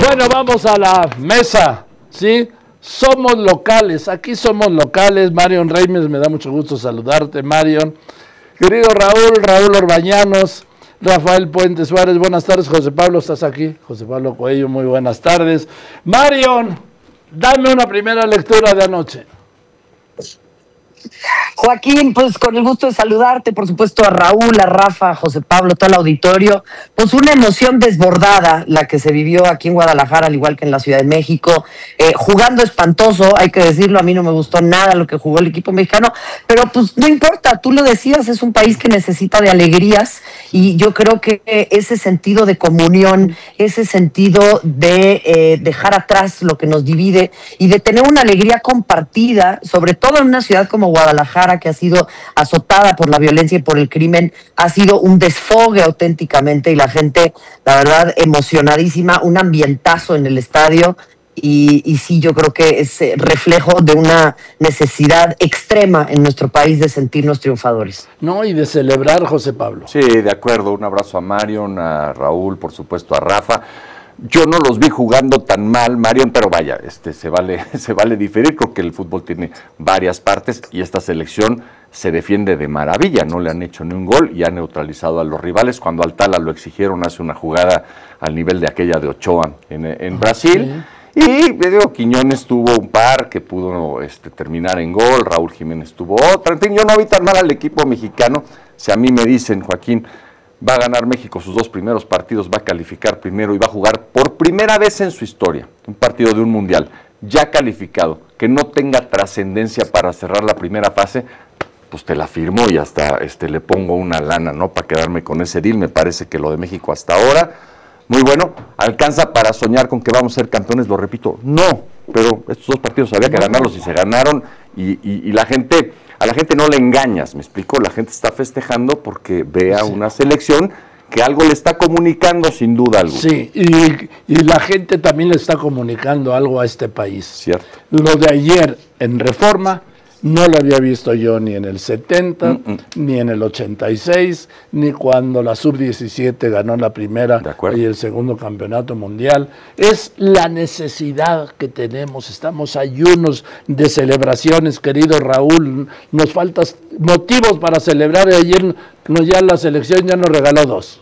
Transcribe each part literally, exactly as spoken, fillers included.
Bueno, vamos a la mesa, ¿sí? Somos locales, aquí somos locales. Marion Reimes, me da mucho gusto saludarte, Marion. Querido Raúl, Raúl Orbañanos, Rafael Puente Suárez, buenas tardes. José Pablo, ¿estás aquí? José Pablo Coello, muy buenas tardes. Marion, dame una primera lectura de anoche. Joaquín, pues con el gusto de saludarte, por supuesto a Raúl, a Rafa, a José Pablo, todo el auditorio. Pues una emoción desbordada la que se vivió aquí en Guadalajara, al igual que en la Ciudad de México. Eh, jugando espantoso, hay que decirlo, a mí no me gustó nada lo que jugó el equipo mexicano, pero pues no importa, tú lo decías, es un país que necesita de alegrías y yo creo que ese sentido de comunión, ese sentido de eh, dejar atrás lo que nos divide y de tener una alegría compartida, sobre todo en una ciudad como Guadalajara, que ha sido azotada por la violencia y por el crimen, ha sido un desfogue auténticamente y la gente, la verdad, emocionadísima, un ambientazo en el estadio y, y sí, yo creo que es reflejo de una necesidad extrema en nuestro país de sentirnos triunfadores. No, y de celebrar, José Pablo. Sí, de acuerdo, un abrazo a Marion, a Raúl, por supuesto a Rafa. Yo no los vi jugando tan mal, Marion, pero vaya, este se vale, se vale diferir. Creo que el fútbol tiene varias partes y esta selección se defiende de maravilla. No le han hecho ni un gol y ha neutralizado a los rivales. Cuando al Tala lo exigieron, hace una jugada al nivel de aquella de Ochoa en, en Brasil. Sí. Y digo, Quiñones tuvo un par que pudo este, terminar en gol, Raúl Jiménez tuvo otra. En fin, yo no vi tan mal al equipo mexicano. Si a mí me dicen, Joaquín, va a ganar México sus dos primeros partidos, va a calificar primero y va a jugar por primera vez en su historia un partido de un mundial ya calificado, que no tenga trascendencia para cerrar la primera fase, pues te la firmo y hasta este, le pongo una lana, ¿no? Para quedarme con ese deal. Me parece que lo de México hasta ahora, muy bueno, alcanza para soñar con que vamos a ser campeones, lo repito, no, pero estos dos partidos había que ganarlos y se ganaron y, y, y la gente... A la gente no le engañas, ¿me explico? La gente está festejando porque ve a una selección que algo le está comunicando sin duda alguna. Sí, y, y la gente también le está comunicando algo a este país. Cierto. Lo de ayer en Reforma no lo había visto yo ni en el setenta, Mm-mm. ni en el ochenta y seis, ni cuando la sub diecisiete ganó la primera y el segundo campeonato mundial. Es la necesidad que tenemos, estamos ayunos de celebraciones, querido Raúl, nos faltan motivos para celebrar y ayer no, ya la selección ya nos regaló dos.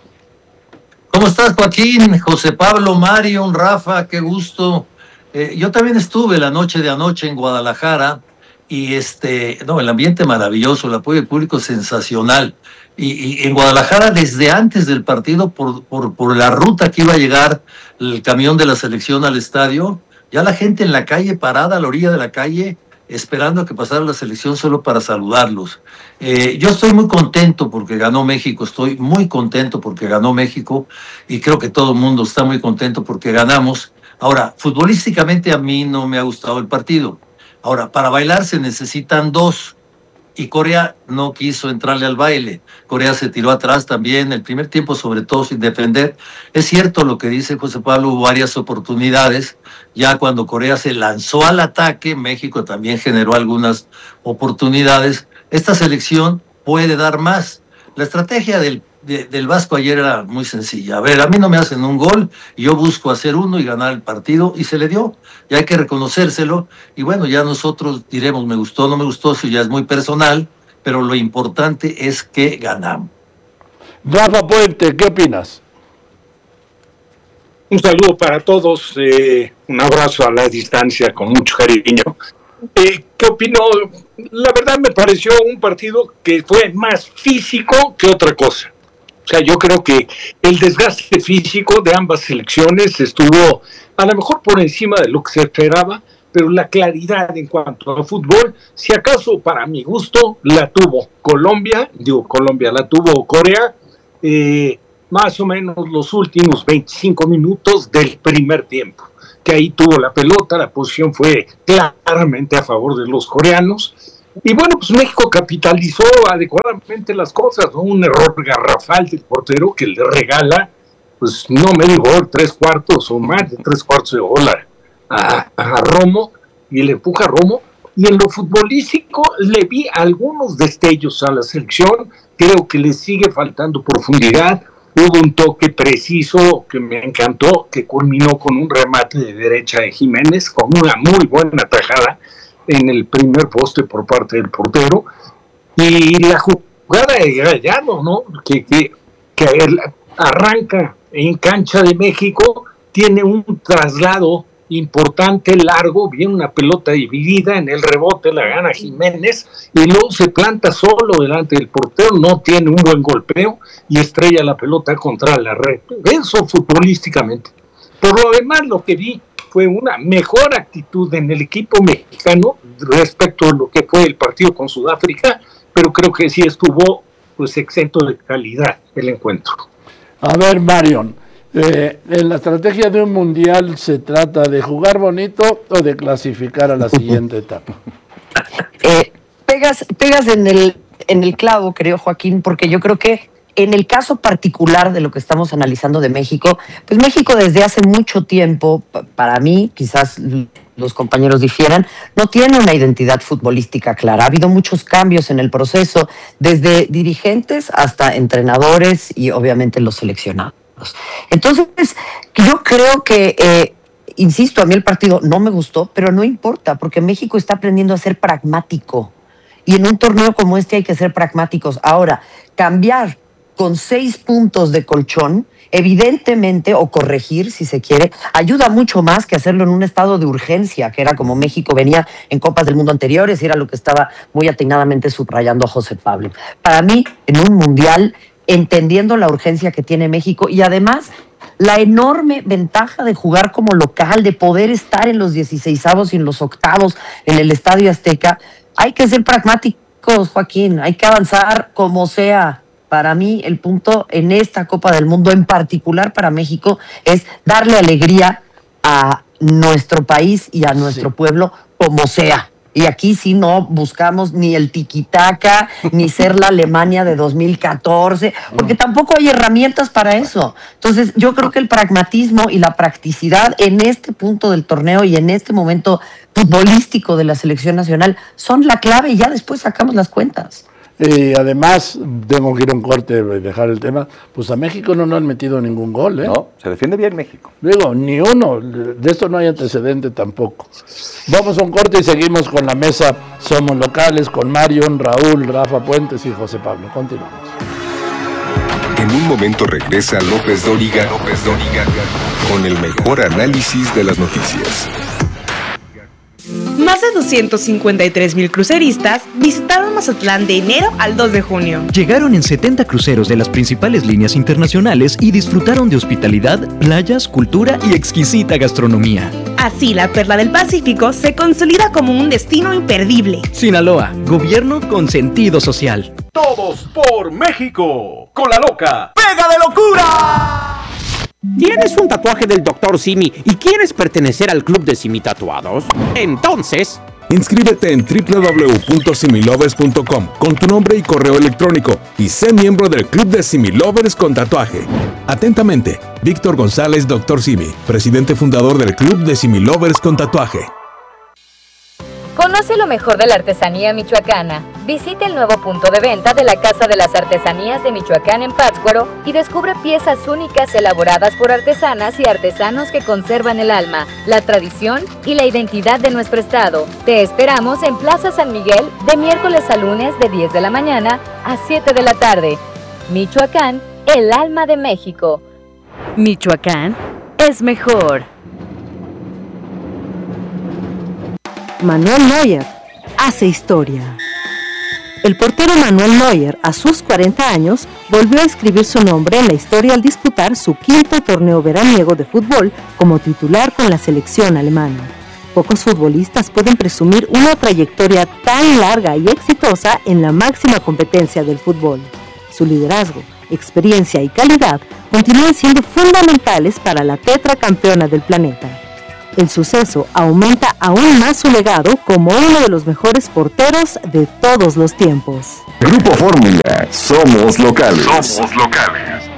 ¿Cómo estás, Joaquín? José Pablo, Marion, Rafa, qué gusto. Eh, yo también estuve la noche de anoche en Guadalajara. Y este, no, el ambiente maravilloso, el apoyo del público sensacional. Y, y en Guadalajara, desde antes del partido, por, por, por la ruta que iba a llegar el camión de la selección al estadio, ya la gente en la calle, parada a la orilla de la calle, esperando a que pasara la selección solo para saludarlos. Eh, yo estoy muy contento porque ganó México, estoy muy contento porque ganó México, y creo que todo el mundo está muy contento porque ganamos. Ahora, futbolísticamente a mí no me ha gustado el partido. Ahora, para bailar se necesitan dos, y Corea no quiso entrarle al baile. Corea se tiró atrás también, el primer tiempo sobre todo sin defender. Es cierto lo que dice José Pablo, hubo varias oportunidades. Ya cuando Corea se lanzó al ataque, México también generó algunas oportunidades. Esta selección puede dar más. La estrategia del, de, del Vasco ayer era muy sencilla. A ver, a mí no me hacen un gol, y yo busco hacer uno y ganar el partido, y se le dio. Y hay que reconocérselo. Y bueno, ya nosotros diremos, me gustó, no me gustó, eso ya es muy personal, pero lo importante es que ganamos. Rafa Puente, ¿qué opinas? Un saludo para todos, eh, un abrazo a la distancia con mucho cariño. Eh, ¿Qué opino? La verdad me pareció un partido que fue más físico que otra cosa. O sea, yo creo que el desgaste físico de ambas selecciones estuvo a lo mejor por encima de lo que se esperaba, pero la claridad en cuanto a fútbol, si acaso para mi gusto, la tuvo Colombia, digo Colombia, la tuvo Corea, eh, más o menos los últimos veinticinco minutos del primer tiempo, que ahí tuvo la pelota, la posición fue claramente a favor de los coreanos, y bueno, pues México capitalizó adecuadamente las cosas, ¿no? Un error garrafal del portero que le regala, pues no medio gol, tres cuartos o más de tres cuartos de gol a, a, a Romo, y le empuja a Romo, y en lo futbolístico le vi algunos destellos a la selección, creo que le sigue faltando profundidad, hubo un toque preciso que me encantó, que culminó con un remate de derecha de Jiménez, con una muy buena tajada en el primer poste por parte del portero, y la jugada de Gallardo, ¿no? Que, que, que arranca en cancha de México, tiene un traslado importante, largo, viene una pelota dividida, en el rebote la gana Jiménez y luego se planta solo delante del portero, no tiene un buen golpeo y estrella la pelota contra la red. Eso futbolísticamente. Por lo demás, lo que vi fue una mejor actitud en el equipo mexicano respecto a lo que fue el partido con Sudáfrica, pero creo que sí estuvo pues exento de calidad el encuentro. A ver, Marion, Eh, en la estrategia de un mundial, ¿se trata de jugar bonito o de clasificar a la siguiente etapa? Eh, pegas pegas en el, en el clavo, creo, Joaquín, porque yo creo que en el caso particular de lo que estamos analizando de México, pues México desde hace mucho tiempo, para mí, quizás los compañeros difieran, no tiene una identidad futbolística clara. Ha habido muchos cambios en el proceso, desde dirigentes hasta entrenadores y obviamente los seleccionados. Entonces, yo creo que, eh, insisto, a mí el partido no me gustó, pero no importa, porque México está aprendiendo a ser pragmático. Y en un torneo como este hay que ser pragmáticos. Ahora, cambiar con seis puntos de colchón, evidentemente, o corregir, si se quiere, ayuda mucho más que hacerlo en un estado de urgencia, que era como México venía en Copas del Mundo anteriores, y era lo que estaba muy atinadamente subrayando José Pablo. Para mí, en un mundial, entendiendo la urgencia que tiene México y además la enorme ventaja de jugar como local, de poder estar en los dieciseisavos y en los octavos en el Estadio Azteca, hay que ser pragmáticos, Joaquín, hay que avanzar como sea. Para mí el punto en esta Copa del Mundo, en particular para México, es darle alegría a nuestro país y a nuestro sí. pueblo como sea. Y aquí sí no buscamos ni el tiquitaca, ni ser la Alemania de dos mil catorce, porque tampoco hay herramientas para eso. Entonces, yo creo que el pragmatismo y la practicidad en este punto del torneo y en este momento futbolístico de la selección nacional son la clave y ya después sacamos las cuentas. Y además, tengo que ir a un corte y dejar el tema, pues a México no nos han metido ningún gol, ¿eh? No, se defiende bien México. Digo, ni uno, de esto no hay antecedente tampoco. Vamos a un corte y seguimos con la mesa Somos Locales, con Marion, Raúl, Rafa Puentes y José Pablo. Continuamos. En un momento regresa López Dóriga, López Dóriga, con el mejor análisis de las noticias. Más de doscientos cincuenta y tres mil cruceristas visitaron Mazatlán de enero al dos de junio. Llegaron en setenta cruceros de las principales líneas internacionales y disfrutaron de hospitalidad, playas, cultura y exquisita gastronomía. Así, la Perla del Pacífico se consolida como un destino imperdible. Sinaloa, gobierno con sentido social. Todos por México, con la loca ¡Pega de locura! ¿Tienes un tatuaje del doctor Simi y quieres pertenecer al club de Simi Tatuados? Entonces, inscríbete en doble u doble u doble u punto similovers punto com con tu nombre y correo electrónico y sé miembro del club de Similovers con tatuaje. Atentamente, Víctor González, doctor Simi, presidente fundador del club de Similovers con tatuaje. Conoce lo mejor de la artesanía michoacana. Visita el nuevo punto de venta de la Casa de las Artesanías de Michoacán en Pátzcuaro y descubre piezas únicas elaboradas por artesanas y artesanos que conservan el alma, la tradición y la identidad de nuestro estado. Te esperamos en Plaza San Miguel de miércoles a lunes de diez de la mañana a siete de la tarde. Michoacán, el alma de México. Michoacán es mejor. Manuel Neuer hace historia. El portero Manuel Neuer, a sus cuarenta años, volvió a escribir su nombre en la historia al disputar su quinto torneo veraniego de fútbol como titular con la selección alemana. Pocos futbolistas pueden presumir una trayectoria tan larga y exitosa en la máxima competencia del fútbol. Su liderazgo, experiencia y calidad continúan siendo fundamentales para la tetracampeona del planeta. El suceso aumenta aún más su legado como uno de los mejores porteros de todos los tiempos. Grupo Fórmula, somos locales. Somos locales.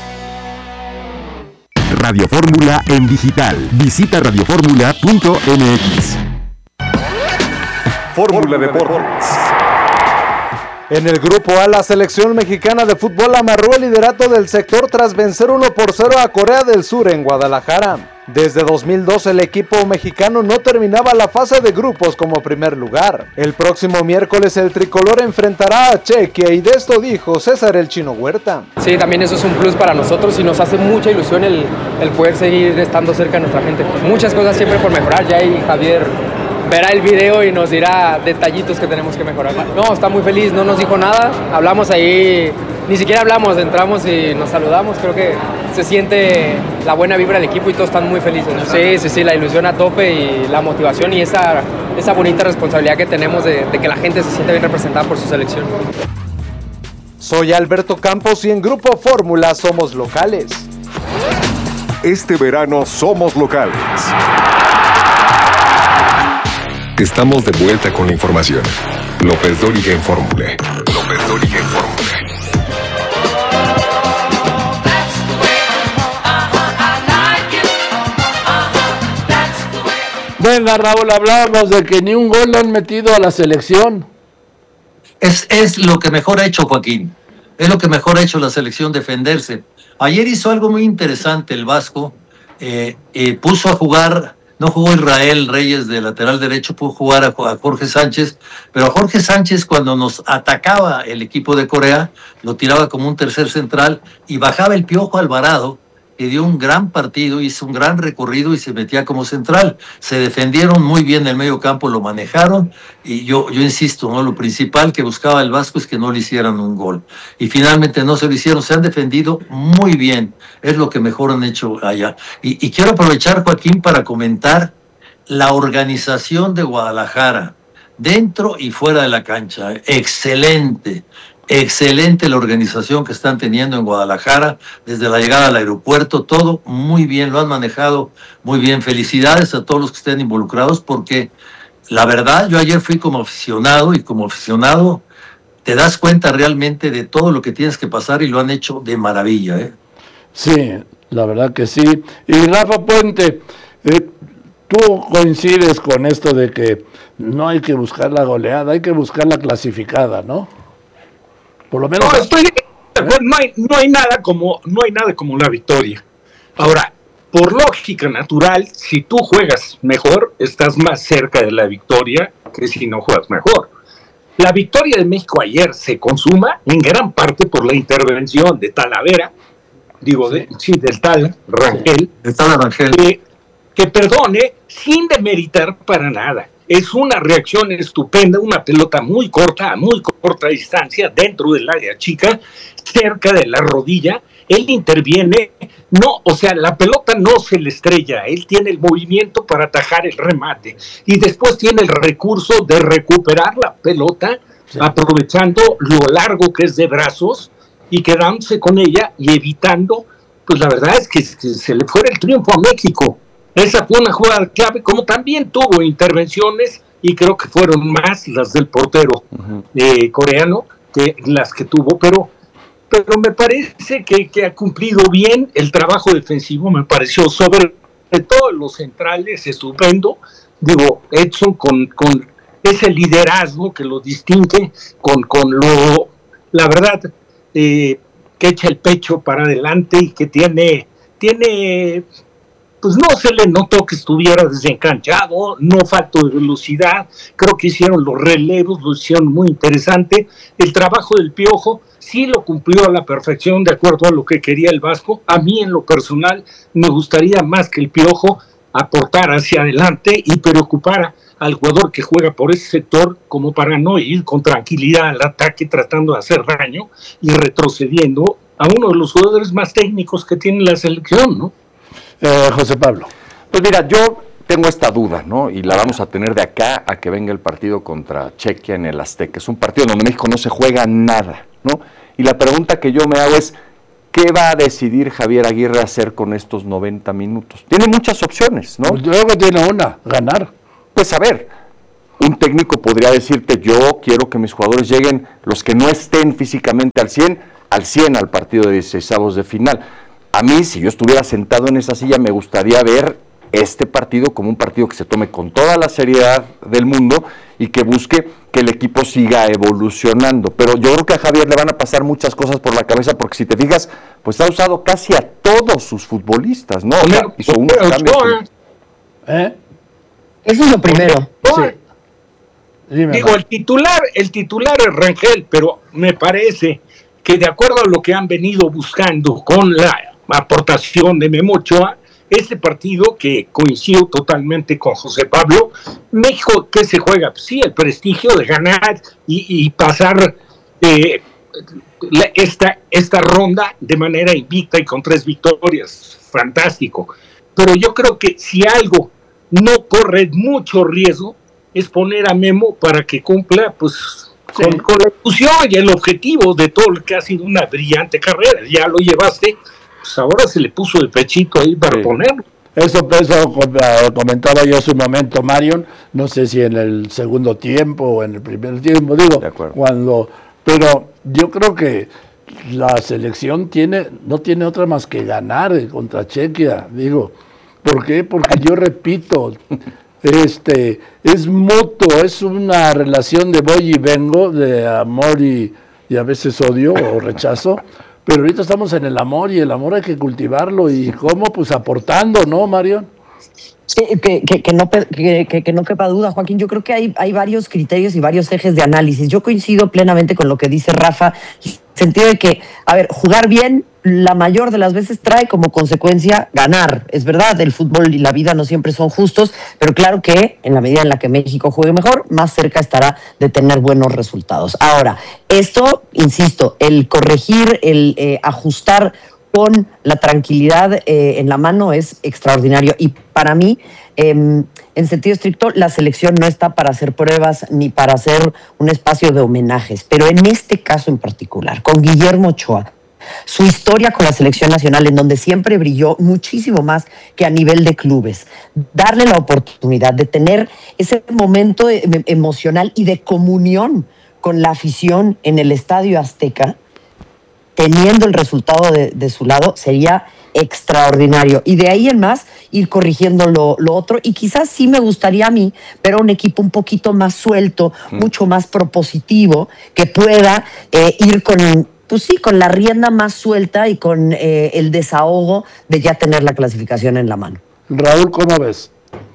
Radio Fórmula en digital. Visita radio fórmula punto m x. Fórmula Deportes. En el grupo A, la selección mexicana de fútbol amarró el liderato del sector tras vencer uno por cero a Corea del Sur en Guadalajara. Desde dos mil doce el equipo mexicano no terminaba la fase de grupos como primer lugar. El próximo miércoles el tricolor enfrentará a Chequia y de esto dijo César el Chino Huerta. Sí, también eso es un plus para nosotros y nos hace mucha ilusión el, el poder seguir estando cerca de nuestra gente. Muchas cosas siempre por mejorar, ya ahí Javier verá el video y nos dirá detallitos que tenemos que mejorar. No, está muy feliz, no nos dijo nada, hablamos ahí, ni siquiera hablamos, entramos y nos saludamos, creo que se siente la buena vibra del equipo y todos están muy felices. Sí, sí, sí, la ilusión a tope y la motivación y esa, esa bonita responsabilidad que tenemos de, de que la gente se siente bien representada por su selección. Soy Alberto Campos y en Grupo Fórmula somos locales. Este verano somos locales. Estamos de vuelta con la información. López Dóriga en Fórmula. López Dóriga en Fórmula. Venga, Raúl, hablábamos de que ni un gol le han metido a la selección. Es, es lo que mejor ha hecho Joaquín. Es lo que mejor ha hecho la selección, defenderse. Ayer hizo algo muy interesante el Vasco. Eh, eh, puso a jugar... No jugó Israel Reyes de lateral derecho, pudo jugar a Jorge Sánchez, pero a Jorge Sánchez cuando nos atacaba el equipo de Corea, lo tiraba como un tercer central y bajaba el Piojo Alvarado, que dio un gran partido, hizo un gran recorrido y se metía como central. Se defendieron muy bien el medio campo, lo manejaron y yo, yo insisto, ¿no? Lo principal que buscaba el Vasco es que no le hicieran un gol. Y finalmente no se lo hicieron, se han defendido muy bien, es lo que mejor han hecho allá. Y, y quiero aprovechar, Joaquín, para comentar la organización de Guadalajara, dentro y fuera de la cancha. Excelente. Excelente la organización que están teniendo en Guadalajara, desde la llegada al aeropuerto, todo muy bien, lo han manejado muy bien. Felicidades a todos los que estén involucrados, porque la verdad, yo ayer fui como aficionado y como aficionado te das cuenta realmente de todo lo que tienes que pasar y lo han hecho de maravilla, ¿eh? Sí, la verdad que sí. Y Rafa Puente, eh, tú coincides con esto de que no hay que buscar la goleada, hay que buscar la clasificada, ¿no? Por lo menos. No, estoy, no, hay, no hay nada como, no hay nada como la victoria. Ahora, por lógica natural, si tú juegas mejor, estás más cerca de la victoria que si no juegas mejor. La victoria de México ayer se consuma en gran parte por la intervención de Talavera, digo, de, sí, del tal Rangel, del tal Rangel. Que, que perdone, sin demeritar para nada. Es una reacción estupenda, una pelota muy corta, a muy corta distancia, dentro del área chica, cerca de la rodilla. Él interviene, no, o sea, la pelota no se le estrella, él tiene el movimiento para atajar el remate y después tiene el recurso de recuperar la pelota, sí, aprovechando lo largo que es de brazos y quedándose con ella y evitando, pues la verdad es que, que se le fuera el triunfo a México. Esa fue una jugada clave, como también tuvo intervenciones, y creo que fueron más las del portero uh-huh. eh, coreano que las que tuvo, pero, pero me parece que, que ha cumplido bien el trabajo defensivo, me pareció sobre todo los centrales, estupendo. Digo, Edson con, con ese liderazgo que lo distingue, con, con lo, la verdad, eh, que echa el pecho para adelante y que tiene, tiene... pues no se le notó que estuviera desencanchado, no faltó de velocidad, creo que hicieron los relevos, lo hicieron muy interesante. El trabajo del Piojo sí lo cumplió a la perfección de acuerdo a lo que quería el Vasco. A mí en lo personal me gustaría más que el Piojo aportara hacia adelante y preocupara al jugador que juega por ese sector como para no ir con tranquilidad al ataque tratando de hacer daño y retrocediendo a uno de los jugadores más técnicos que tiene la selección, ¿no? Eh, José Pablo. Pues mira, yo tengo esta duda, ¿no? Y la vamos a tener de acá a que venga el partido contra Chequia en el Azteca. Es un partido donde México no se juega nada, ¿no? Y la pregunta que yo me hago es, ¿qué va a decidir Javier Aguirre hacer con estos noventa minutos? Tiene muchas opciones, ¿no? Pues luego tiene una, ganar. Pues a ver, un técnico podría decirte, yo quiero que mis jugadores lleguen, los que no estén físicamente al cien, al cien al partido de dieciseisavos de final. A mí, si yo estuviera sentado en esa silla, me gustaría ver este partido como un partido que se tome con toda la seriedad del mundo y que busque que el equipo siga evolucionando. Pero yo creo que a Javier le van a pasar muchas cosas por la cabeza, porque si te fijas, pues ha usado casi a todos sus futbolistas, ¿no? O sea, hizo unos cambios. ¿Eh? Eso es lo primero. Sí. Digo, el titular, el titular es Rangel, pero me parece que de acuerdo a lo que han venido buscando con la aportación de Memo Ochoa, este partido, que coincido totalmente con José Pablo, México, ¿qué se juega? Sí, el prestigio de ganar y, y pasar eh, la, esta, esta ronda de manera invicta y con tres victorias. Fantástico. Pero yo creo que si algo no corre mucho riesgo es poner a Memo para que cumpla pues sí. con, con la ilusión y el objetivo de todo lo que ha sido una brillante carrera. Ya lo llevaste, pues ahora se le puso de pechito ahí para sí. ponerlo. Eso, eso comentaba yo hace un momento, Marion, no sé si en el segundo tiempo o en el primer tiempo, digo, cuando, pero yo creo que la selección tiene, no tiene otra más que ganar contra Chequia, digo, ¿por qué? Porque yo repito, este, es mutuo, es una relación de voy y vengo, de amor y, y a veces odio o rechazo. Pero ahorita estamos en el amor y el amor hay que cultivarlo. ¿Y cómo? Pues aportando, ¿no, Marion? Sí, que, que, que, no, que, que, que no quepa duda, Joaquín. Yo creo que hay, hay varios criterios y varios ejes de análisis. Yo coincido plenamente con lo que dice Rafa, en el sentido de que, a ver, jugar bien la mayor de las veces trae como consecuencia ganar. Es verdad, el fútbol y la vida no siempre son justos, pero claro que en la medida en la que México juegue mejor, más cerca estará de tener buenos resultados. Ahora, esto, insisto, el corregir, el eh, ajustar con la tranquilidad eh, en la mano es extraordinario. Y para mí, eh, en sentido estricto, la selección no está para hacer pruebas ni para hacer un espacio de homenajes. Pero en este caso en particular, con Guillermo Ochoa, su historia con la selección nacional, en donde siempre brilló muchísimo más que a nivel de clubes, darle la oportunidad de tener ese momento emocional y de comunión con la afición en el Estadio Azteca, teniendo el resultado de, de su lado, sería extraordinario. Y de ahí en más, ir corrigiendo lo, lo otro. Y quizás sí me gustaría a mí ver a un equipo un poquito más suelto, mm. mucho más propositivo, que pueda eh, ir con, pues sí, con la rienda más suelta y con eh, el desahogo de ya tener la clasificación en la mano. Raúl, ¿cómo ves?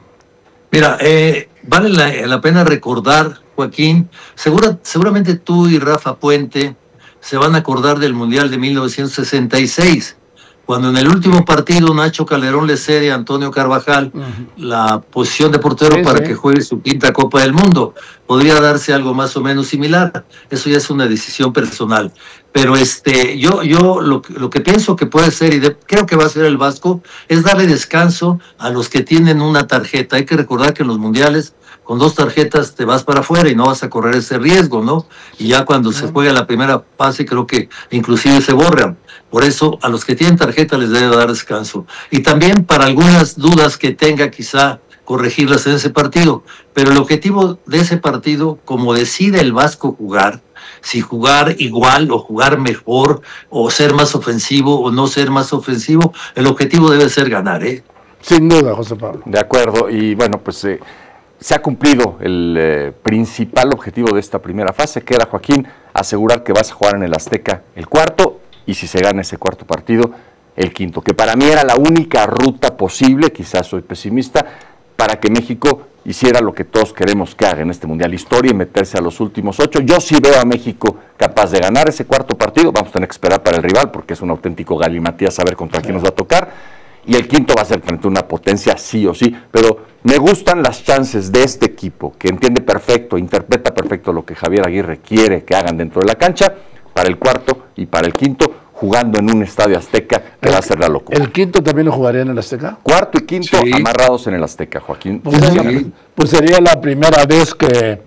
Mira, eh, vale la, la pena recordar, Joaquín, segura, seguramente tú y Rafa Puente se van a acordar del Mundial de mil novecientos sesenta y seis, cuando en el último partido Nacho Calderón le cede a Antonio Carvajal uh-huh. la posición de portero sí, para sí. que juegue su quinta Copa del Mundo. Podría darse algo más o menos similar, eso ya es una decisión personal. Pero este, yo, yo lo, lo que pienso que puede ser, y de, creo que va a ser el Vasco, es darle descanso a los que tienen una tarjeta. Hay que recordar que en los mundiales, con dos tarjetas te vas para afuera y no vas a correr ese riesgo, ¿no? Y ya cuando se juega la primera fase, creo que inclusive se borran. Por eso, a los que tienen tarjeta les debe dar descanso. Y también para algunas dudas que tenga, quizá corregirlas en ese partido. Pero el objetivo de ese partido, como decide el Vasco jugar, si jugar igual o jugar mejor, o ser más ofensivo o no ser más ofensivo, el objetivo debe ser ganar, ¿eh? Sin duda, José Pablo. De acuerdo, y bueno, pues eh, se ha cumplido el eh, principal objetivo de esta primera fase, que era, Joaquín, asegurar que vas a jugar en el Azteca el cuarto, y si se gana ese cuarto partido, el quinto, que para mí era la única ruta posible, quizás soy pesimista, para que México hiciera lo que todos queremos que haga en este Mundial, historia y meterse a los últimos ocho. Yo sí veo a México capaz de ganar ese cuarto partido, vamos a tener que esperar para el rival, porque es un auténtico galimatías saber contra quién nos va a tocar, y el quinto va a ser frente a una potencia sí o sí, pero me gustan las chances de este equipo, que entiende perfecto, interpreta perfecto lo que Javier Aguirre quiere que hagan dentro de la cancha, para el cuarto y para el quinto, jugando en un estadio Azteca, que el, va a ser la locura. ¿El quinto también lo jugaría en el Azteca? Cuarto y quinto sí. amarrados en el Azteca, Joaquín. Pues, sí. pues sería la primera vez que,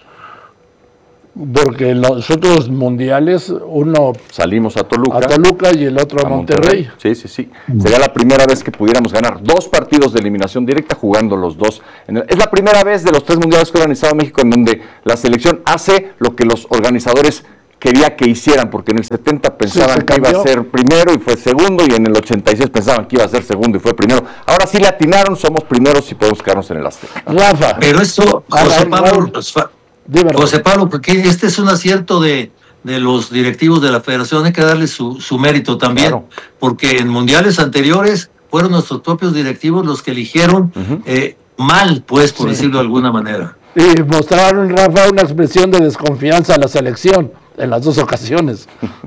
porque en los otros mundiales, uno salimos a Toluca, a Toluca y el otro a, a Monterrey. Monterrey. Sí, sí, sí. Sería la primera vez que pudiéramos ganar dos partidos de eliminación directa jugando los dos. En el, es la primera vez de los tres mundiales que ha organizado México en donde la selección hace lo que los organizadores quería que hicieran, porque en el setenta pensaban sí, que iba a ser primero y fue segundo, y en el ochenta y seis pensaban que iba a ser segundo y fue primero. Ahora sí le atinaron, somos primeros y podemos quedarnos en el Azteca. Rafa. Pero esto, José Pablo, José Pablo, porque este es un acierto de, de los directivos de la federación, hay que darle su, su mérito también, claro. Porque en mundiales anteriores fueron nuestros propios directivos los que eligieron uh-huh. eh, mal, pues, por sí. decirlo de alguna manera. Y mostraron, Rafa, una expresión de desconfianza a la selección en las dos ocasiones.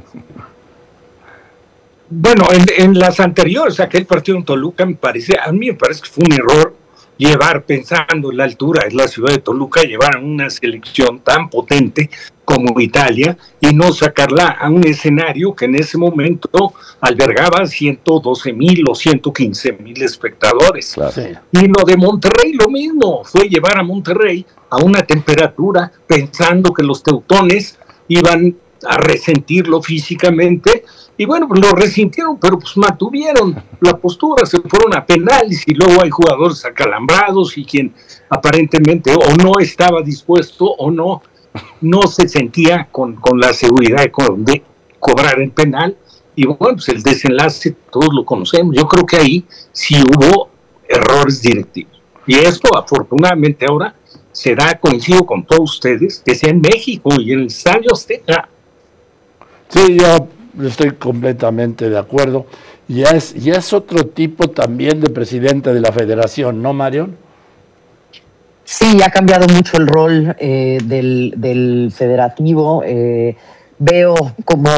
Bueno, en, en las anteriores, aquel partido en Toluca, me parece, a mí me parece que fue un error llevar, pensando en la altura de la ciudad de Toluca, llevar a una selección tan potente como Italia y no sacarla a un escenario que en ese momento albergaba ciento doce mil o ciento quince mil espectadores. Claro. Sí. Y lo de Monterrey lo mismo, fue llevar a Monterrey a una temperatura pensando que los teutones iban a resentirlo físicamente, y bueno, pues lo resintieron, pero pues mantuvieron la postura, se fueron a penales, y luego hay jugadores acalambrados y quien aparentemente o no estaba dispuesto o no no se sentía con, con la seguridad de, de cobrar el penal, y bueno, pues el desenlace todos lo conocemos. Yo creo que ahí sí hubo errores directivos, y esto afortunadamente ahora se da, coincido con todos ustedes, que sea en México y en el Estadio Azteca. Sí, yo estoy completamente de acuerdo. Ya es, ya es otro tipo también de presidente de la federación, ¿no, Marion? Sí, ha cambiado mucho el rol eh, del, del federativo. Eh, veo como,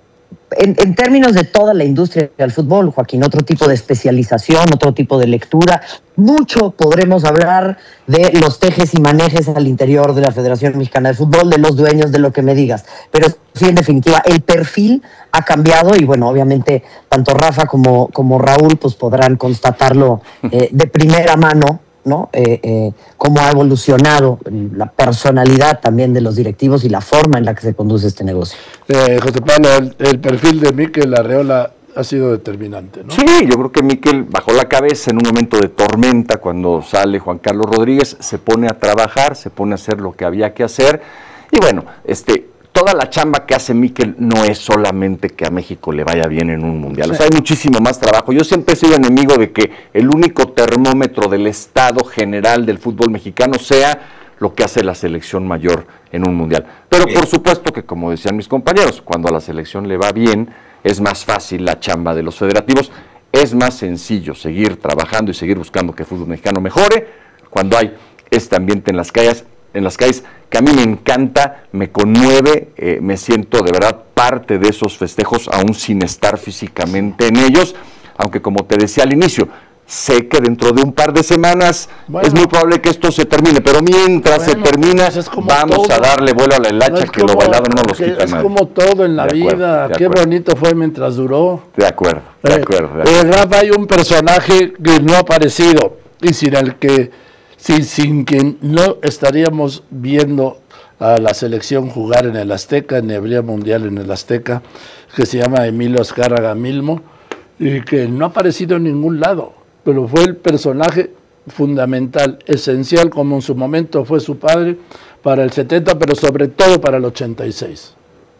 en, en términos de toda la industria del fútbol, Joaquín, otro tipo de especialización, otro tipo de lectura. Mucho podremos hablar de los tejes y manejes al interior de la Federación Mexicana de Fútbol, de los dueños, de lo que me digas. Pero sí, en definitiva, el perfil ha cambiado, y bueno, obviamente, tanto Rafa como, como Raúl pues podrán constatarlo eh, de primera mano, ¿no? Eh, eh, cómo ha evolucionado la personalidad también de los directivos y la forma en la que se conduce este negocio. Eh, José Pablo, el, el perfil de Mikel Arreola ha sido determinante, ¿no? Sí, yo creo que Mikel bajó la cabeza en un momento de tormenta cuando sale Juan Carlos Rodríguez, se pone a trabajar, se pone a hacer lo que había que hacer, y bueno, este... toda la chamba que hace Mikel no es solamente que a México le vaya bien en un mundial, sí. O sea, hay muchísimo más trabajo. Yo siempre he sido enemigo de que el único termómetro del estado general del fútbol mexicano sea lo que hace la selección mayor en un mundial. Pero por supuesto que, como decían mis compañeros, cuando a la selección le va bien, es más fácil la chamba de los federativos, es más sencillo seguir trabajando y seguir buscando que el fútbol mexicano mejore cuando hay este ambiente en las calles, en las calles que a mí me encanta, me conmueve, eh, me siento de verdad parte de esos festejos, aún sin estar físicamente en ellos, aunque como te decía al inicio, sé que dentro de un par de semanas bueno, es muy probable que esto se termine, pero mientras bueno, se termina, pues vamos todo. a darle vuelo a la hilacha, no que como, lo bailado no los quita es nadie. Es como todo en la de vida, acuerdo, qué acuerdo. bonito fue mientras duró. De acuerdo, de acuerdo. De acuerdo. Eh, Rafa, hay un personaje que no ha aparecido y sin el que sin, sin quien no estaríamos viendo a la selección jugar en el Azteca, ni habría mundial en el Azteca, que se llama Emilio Azcárraga Milmo, y que no ha aparecido en ningún lado, pero fue el personaje fundamental, esencial, como en su momento fue su padre, para el setenta, pero sobre todo para el ochenta y seis.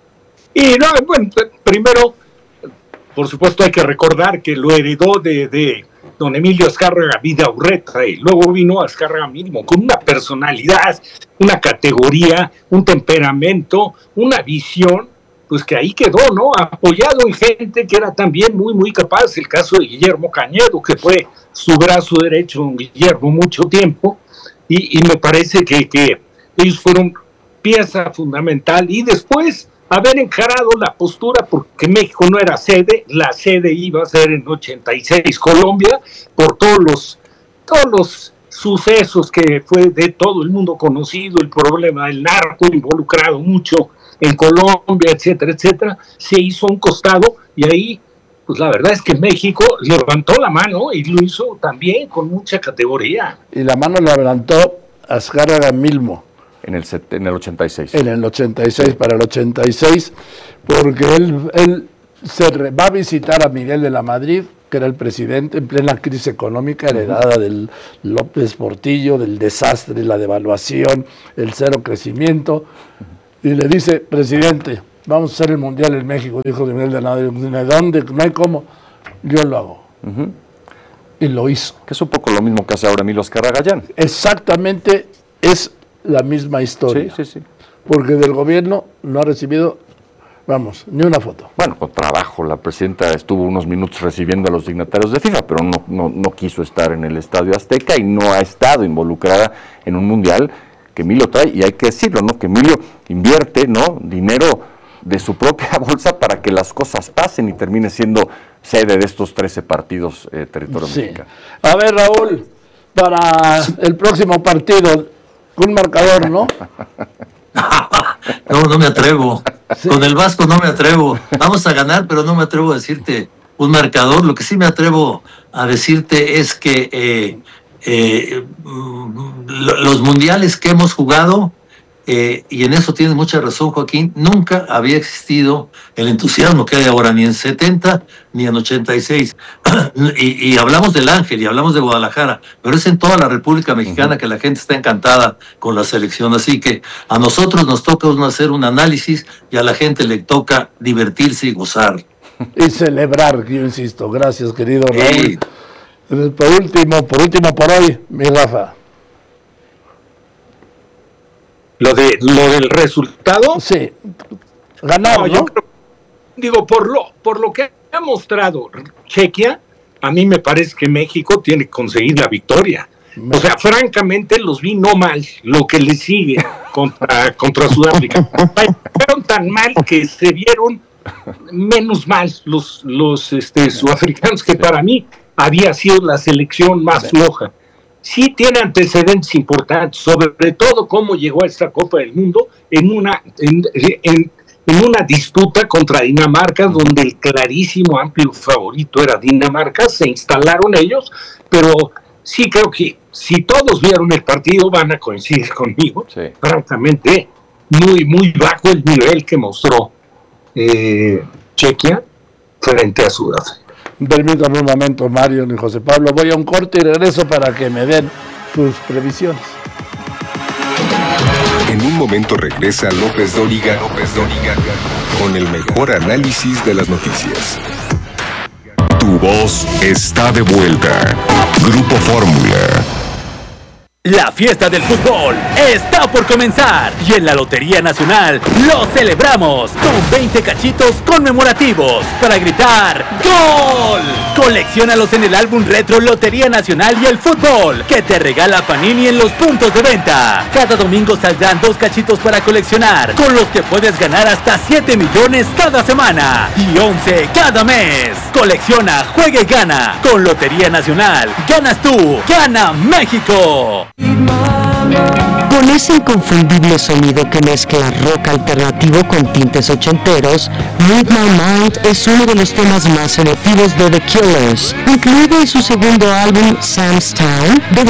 Y no, bueno, primero, por supuesto hay que recordar que lo heredó de... de don Emilio Azcárraga Vidaurreta, y luego vino Azcárraga Milmo, con una personalidad, una categoría, un temperamento, una visión, pues que ahí quedó, ¿no? Apoyado en gente que era también muy, muy capaz, el caso de Guillermo Cañedo, que fue su brazo derecho, don Guillermo, mucho tiempo, y, y me parece que, que ellos fueron pieza fundamental, y después haber encarado la postura, porque México no era sede, la sede iba a ser en ochenta y seis Colombia, por todos los, todos los sucesos que fue de todo el mundo conocido, el problema del narco involucrado mucho en Colombia, etcétera, etcétera, se hizo a un costado, y ahí, pues la verdad es que México levantó la mano y lo hizo también con mucha categoría. Y la mano la levantó Azcárraga Milmo. En el, en el ochenta y seis. En el ochenta y seis, para el ochenta y seis, porque él, él se re, va a visitar a Miguel de la Madrid, que era el presidente en plena crisis económica heredada del López Portillo, del desastre, la devaluación, el cero crecimiento, y le dice: presidente, vamos a hacer el Mundial en México, dijo Miguel de Nada, ¿de dónde? No hay cómo, yo lo hago. Uh-huh. Y lo hizo. Que es un poco lo mismo que hace ahora Emilio Azcárraga Gallán. Exactamente, es la misma historia. Sí, sí, sí. Porque del gobierno no ha recibido, vamos, ni una foto. Bueno, con trabajo, la presidenta estuvo unos minutos recibiendo a los dignatarios de FIFA, pero no, no, no quiso estar en el Estadio Azteca y no ha estado involucrada en un mundial que Emilio trae, y hay que decirlo, ¿no? Que Emilio invierte, ¿no?, dinero de su propia bolsa para que las cosas pasen y termine siendo sede de estos trece partidos eh, territorio sí. mexicano. A ver, Raúl, para el próximo partido, un marcador, ¿no? No, no me atrevo. Sí. Con el Vasco no me atrevo. Vamos a ganar, pero no me atrevo a decirte un marcador. Lo que sí me atrevo a decirte es que eh, eh, los mundiales que hemos jugado, eh, y en eso tienes mucha razón, Joaquín, nunca había existido el entusiasmo que hay ahora, ni en setenta ni en ochenta y seis. y, y hablamos del Ángel y hablamos de Guadalajara, pero es en toda la República Mexicana uh-huh. que la gente está encantada con la selección. Así que a nosotros nos toca hacer un análisis y a la gente le toca divertirse y gozar. Y celebrar, yo insisto. Gracias, querido Raúl. Hey. Por último, por último por hoy, mi Rafa. Lo de lo del resultado, sí, ganamos, no, ¿no? Creo, digo, por lo por lo que ha mostrado Chequia, a mí me parece que México tiene que conseguir la victoria. O sea, francamente los vi no mal, lo que le sigue contra, contra Sudáfrica. Fueron tan mal que se vieron menos mal los, los este, sudafricanos, que para mí había sido la selección más floja. Sí tiene antecedentes importantes, sobre todo cómo llegó a esta Copa del Mundo en una en, en, en una disputa contra Dinamarca, donde el clarísimo amplio favorito era Dinamarca. Se instalaron ellos, pero sí creo que si todos vieron el partido van a coincidir conmigo. Sí. Francamente, muy, muy bajo el nivel que mostró eh, Chequia frente a Sudáfrica. Permítanme un momento, Mario y José Pablo. Voy a un corte y regreso para que me den sus previsiones. En un momento regresa López Dóriga, López Dóriga con el mejor análisis de las noticias. Tu voz está de vuelta. Grupo Fórmula. La fiesta del fútbol está por comenzar y en la Lotería Nacional lo celebramos con veinte cachitos conmemorativos para gritar ¡Gol! Colecciónalos en el álbum retro Lotería Nacional y el fútbol que te regala Panini en los puntos de venta. Cada domingo saldrán dos cachitos para coleccionar, con los que puedes ganar hasta siete millones cada semana y once cada mes. Colecciona, juega y gana. Con Lotería Nacional, ganas tú, gana México. Con ese inconfundible sonido que mezcla rock alternativo con tintes ochenteros, Read My Mind es uno de los temas más emotivos de The Killers, incluido en su segundo álbum, Sam's Town, de